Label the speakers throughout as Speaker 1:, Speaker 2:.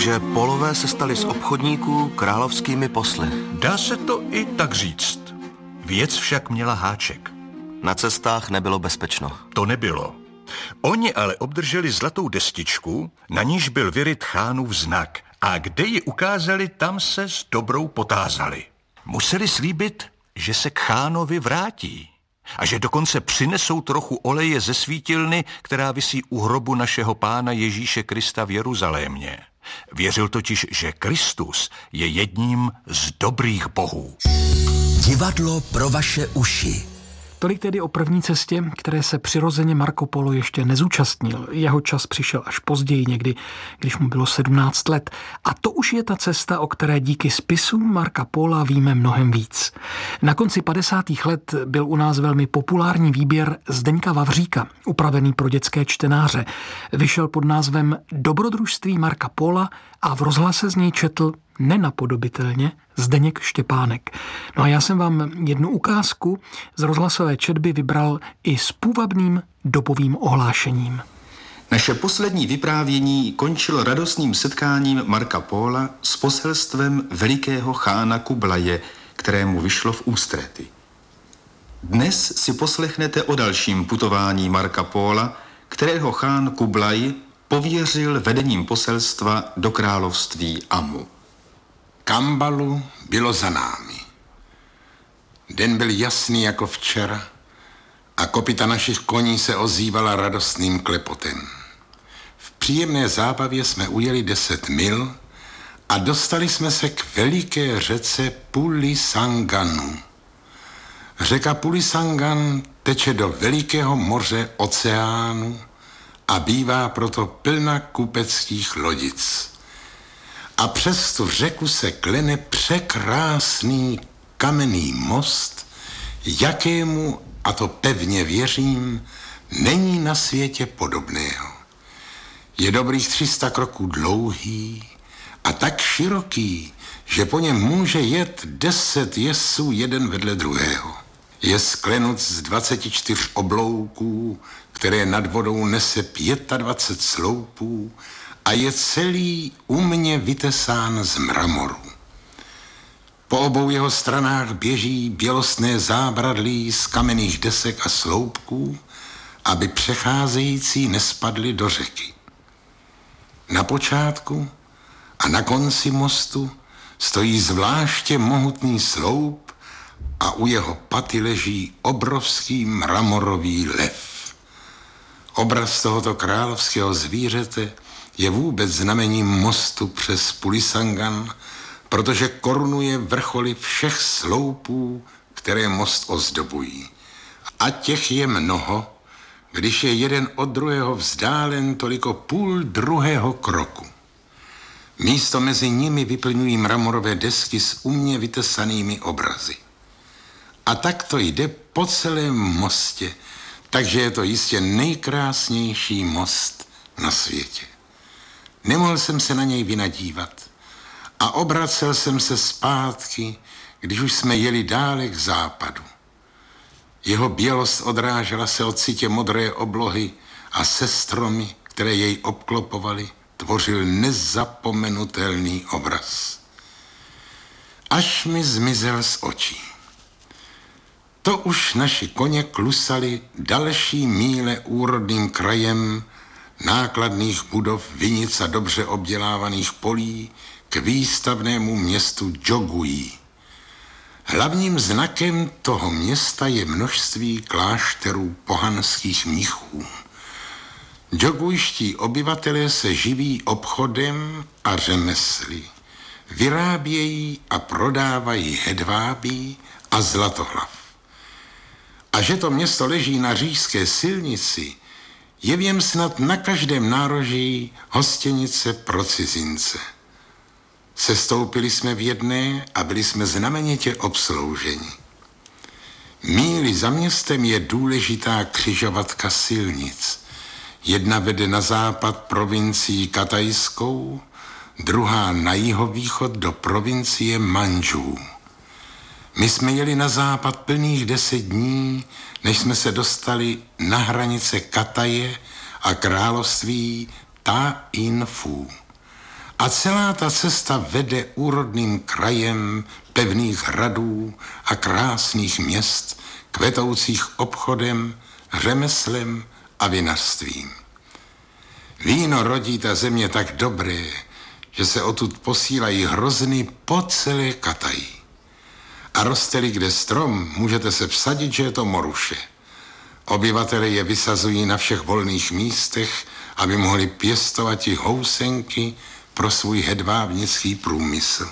Speaker 1: Takže Polové se stali z obchodníků královskými posly.
Speaker 2: Dá se to i tak říct. Věc však měla háček.
Speaker 1: Na cestách nebylo bezpečno.
Speaker 2: To nebylo. Oni ale obdrželi zlatou destičku, na níž byl vyryt Chánův znak. A kde ji ukázali, tam se s dobrou potázali. Museli slíbit, že se k Chánovi vrátí. A že dokonce přinesou trochu oleje ze svítilny, která visí u hrobu našeho Pána Ježíše Krista v Jeruzalémě. Věřil totiž, že Kristus je jedním z dobrých bohů.
Speaker 3: Divadlo pro vaše uši.
Speaker 4: Tolik tedy o první cestě, které se přirozeně Marco Polo ještě nezúčastnil. Jeho čas přišel až později, někdy, když mu bylo 17 let. A to už je ta cesta, o které díky spisům Marca Pola víme mnohem víc. Na konci 50. let byl u nás velmi populární výběr Zdeňka Vavříka, upravený pro dětské čtenáře. Vyšel pod názvem Dobrodružství Marca Pola a v rozhlase z něj četl nenapodobitelně Zdeněk Štěpánek. No a já jsem vám jednu ukázku z rozhlasové četby vybral i s půvabným dobovým ohlášením.
Speaker 5: Naše poslední vyprávění končilo radostným setkáním Marca Pola s poselstvem velikého chána Kublaje, kterému vyšlo v ústrety. Dnes si poslechnete o dalším putování Marca Pola, kterého chán Kublaj pověřil vedením poselstva do království Amu.
Speaker 6: Kambalu bylo za námi. Den byl jasný jako včera a kopyta našich koní se ozývala radostným klepotem. V příjemné zábavě jsme ujeli 10 mil a dostali jsme se k veliké řece Pulisanganu. Řeka Pulisangan teče do velikého moře oceánu a bývá proto plna kupeckých lodic. A přes tu řeku se klene překrásný kamenný most, jakému, a to pevně věřím, není na světě podobného. Je dobrých 300 kroků dlouhý a tak široký, že po něm může jet 10 jezdců jeden vedle druhého. Je sklenut z 24 oblouků, které nad vodou nese 25 sloupů a je celý umně vytesán z mramoru. Po obou jeho stranách běží bělostné zábradlí z kamenných desek a sloupků, aby přecházející nespadli do řeky. Na počátku a na konci mostu stojí zvláště mohutný sloup a u jeho paty leží obrovský mramorový lev. Obraz tohoto královského zvířete je vůbec znamením mostu přes Pulisangan, protože korunuje vrcholy všech sloupů, které most ozdobují. A těch je mnoho, když je jeden od druhého vzdálen toliko půl druhého kroku. Místo mezi nimi vyplňují mramorové desky s umně vytesanými obrazy. A tak to jde po celém mostě, takže je to jistě nejkrásnější most na světě. Nemohl jsem se na něj vynadívat a obracel jsem se zpátky, když už jsme jeli dále k západu. Jeho bělost odrážela se od sitě modré oblohy a se stromy, které jej obklopovaly, tvořil nezapomenutelný obraz. Až mi zmizel z očí. To už naši koně klusali další míle úrodným krajem nákladných budov, vinic a dobře obdělávaných polí k výstavnému městu Jogui. Hlavním znakem toho města je množství klášterů pohanských mnichů. Jogujští obyvatelé se živí obchodem a řemesly. Vyrábějí a prodávají hedvábí a zlatohlav. A že to město leží na říšské silnici, je v něm snad na každém nároží hostěnice pro cizince. Sestoupili jsme v jedné a byli jsme znamenitě obslouženi. Míli za městem je důležitá křižovatka silnic. Jedna vede na západ provincii Katajskou, druhá na jihovýchod do provincie Manžů. My jsme jeli na západ plných 10 dní, než jsme se dostali na hranice Kataje a království Ta In Fu. A celá ta cesta vede úrodným krajem pevných hradů a krásných měst, kvetoucích obchodem, řemeslem a vinařstvím. Víno rodí ta země tak dobré, že se odtud posílají hrozny po celé Kataji. A roste-li kde strom, můžete se vsadit, že je to moruše. Obyvatelé je vysazují na všech volných místech, aby mohli pěstovat i housenky pro svůj hedvábnický průmysl.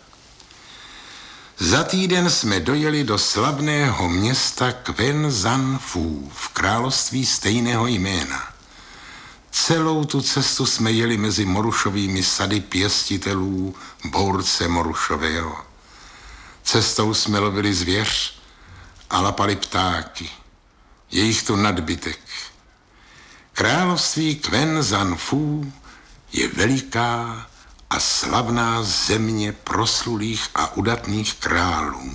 Speaker 6: Za týden jsme dojeli do slavného města Kven Zan Phu v království stejného jména. Celou tu cestu jsme jeli mezi morušovými sady pěstitelů bource morušového. Cestou jsme lovili zvěř a lapali ptáky. Je jich tu nadbytek. Království Kven Zan Phu je veliká a slavná země proslulých a udatných králů.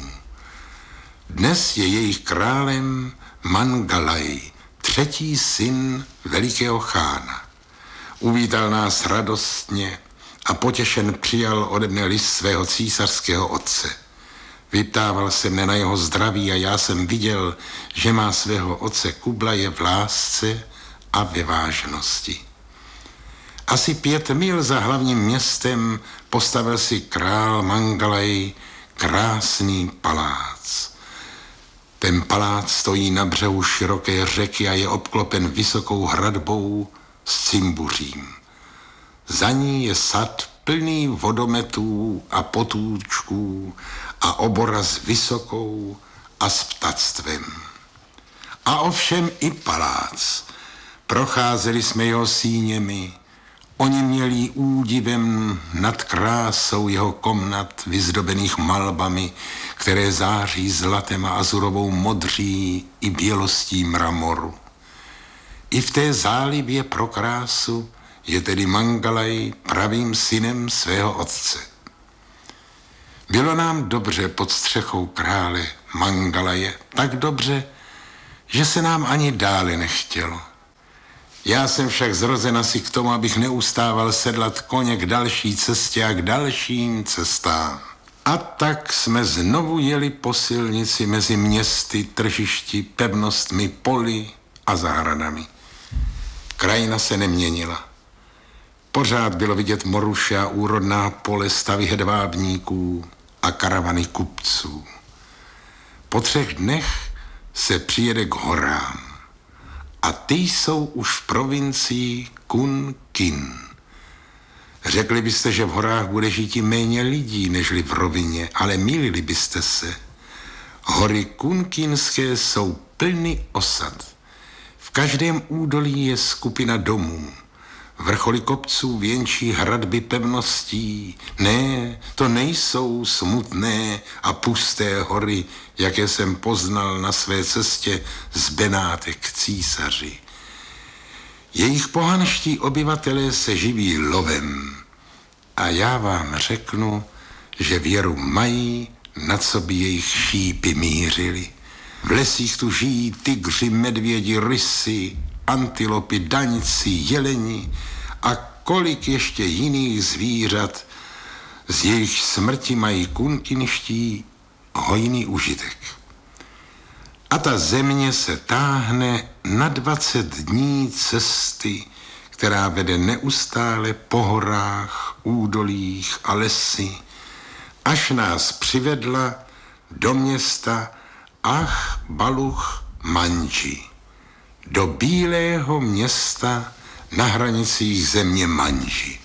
Speaker 6: Dnes je jejich králem Mangalaj, třetí syn velikého chána. Uvítal nás radostně a potěšen přijal ode mne list svého císařského otce. Vyptával se mne na jeho zdraví a já jsem viděl, že má svého otce Kublaje v lásce a ve vážnosti. Asi 5 mil za hlavním městem postavil si král Mangalaj krásný palác. Ten palác stojí na břehu široké řeky a je obklopen vysokou hradbou s cimbuřím. Za ní je sad plný vodometů a potůčků a obora s vysokou a s ptactvem. A ovšem i palác. Procházeli jsme jeho síněmi. Oni měli údivem nad krásou jeho komnat vyzdobených malbami, které září zlatem a azurovou modří i bělostí mramoru. I v té zálibě pro krásu je tedy Mangalaj pravým synem svého otce. Bylo nám dobře pod střechou krále Mangalaje, tak dobře, že se nám ani dále nechtělo. Já jsem však zrozen asi k tomu, abych neustával sedlat koně k další cestě a k dalším cestám. A tak jsme znovu jeli po silnici mezi městy, tržišti, pevnostmi, poli a zahradami. Krajina se neměnila. Pořád bylo vidět moruše a úrodná pole, stavy hedvábníků a karavany kupců. Po 3 dnech se přijede k horám. A ty jsou už v provincii Kun Kin. Řekli byste, že v horách bude žít i méně lidí, nežli v rovině, ale mýlili byste se. Hory kunkinské jsou plny osad. V každém údolí je skupina domů. Vrcholy kopců věnčí hradby pevností. Ne, to nejsou smutné a pusté hory, jaké jsem poznal na své cestě z Benátek k císaři. Jejich pohanští obyvatelé se živí lovem. A já vám řeknu, že věru mají, na co by jejich šípy mířili. V lesích tu žijí tygři, medvědi, rysy, antilopy, daňci, jeleni a kolik ještě jiných zvířat, z jejich smrti mají kunkinští hojný užitek. A ta země se táhne na 20 dní cesty, která vede neustále po horách, údolích a lesy, až nás přivedla do města Ach Baluch Manji, do bílého města na hranicích země Manji.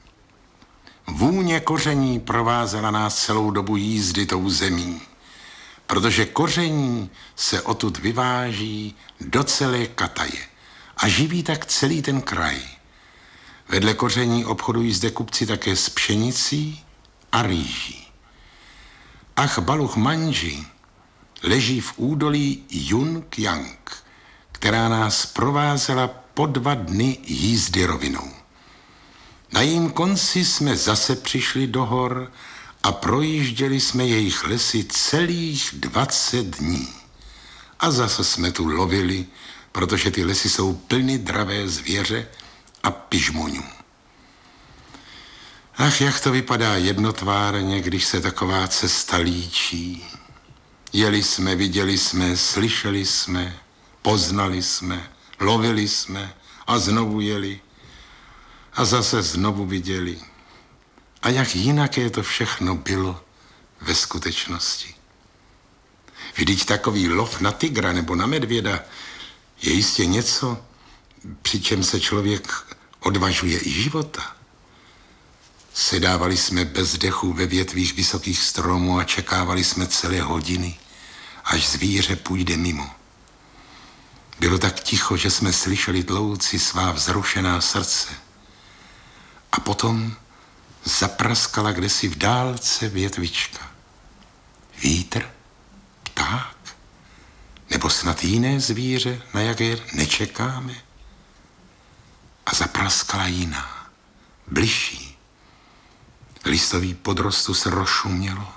Speaker 6: Vůně koření provázela nás celou dobu jízdy tou zemí, protože koření se odtud vyváží do celé Kataje a živí tak celý ten kraj. Vedle koření obchodují zde kupci také s pšenicí a rýží. Ach Baluch Manji leží v údolí Jung-Yang, která nás provázela po 2 dny jízdy rovinou. Na jejím konci jsme zase přišli do hor a projížděli jsme jejich lesy celých 20 dní. A zase jsme tu lovili, protože ty lesy jsou plny dravé zvěře a pižmoňů. Ach, jak to vypadá jednotvárně, když se taková cesta líčí. Jeli jsme, viděli jsme, slyšeli jsme, poznali jsme, lovili jsme a znovu jeli a zase znovu viděli. A jak jinaké to všechno bylo ve skutečnosti. Vždyť takový lov na tygra nebo na medvěda je jistě něco, při čem se člověk odvažuje i života. Sedávali jsme bez dechu ve větvích vysokých stromů a čekávali jsme celé hodiny, až zvíře půjde mimo. Bylo tak ticho, že jsme slyšeli tlouci svá vzrušená srdce. A potom zapraskala kdesi v dálce větvička. Vítr? Pták? Nebo snad jiné zvíře, na jaké nečekáme? A zapraskala jiná, bližší. Listový podrostu se rozšumělo.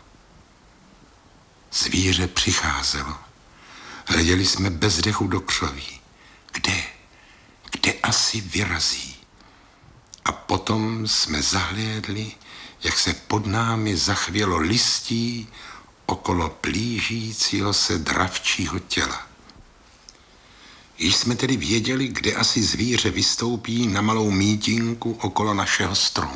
Speaker 6: Zvíře přicházelo. Hleděli jsme bez dechu do křoví. Kde asi vyrazí? A potom jsme zahlédli, jak se pod námi zachvělo listí okolo plížícího se dravčího těla. Již jsme tedy věděli, kde asi zvíře vystoupí na malou mítinku okolo našeho stromu.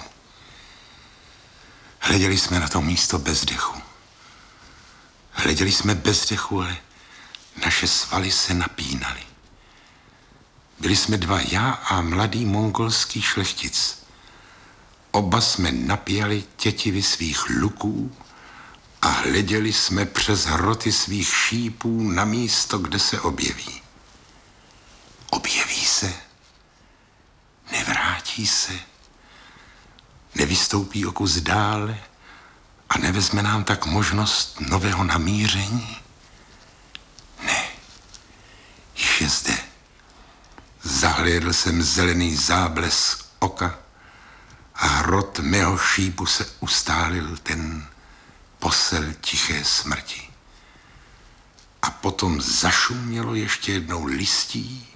Speaker 6: Hleděli jsme na to místo bez dechu. Hleděli jsme bez dechu, ale naše svaly se napínaly. Byli jsme dva, já a mladý mongolský šlechtic. Oba jsme napěli tětivy svých luků a hleděli jsme přes hroty svých šípů na místo, kde se objeví. Objeví se, nevrátí se, nevystoupí o kus dále a nevezme nám tak možnost nového namíření? Ne, již je zde. Zahlédl jsem zelený záblesk oka a hrot mého šípu se ustálil, ten posel tiché smrti. A potom zašumělo ještě jednou listí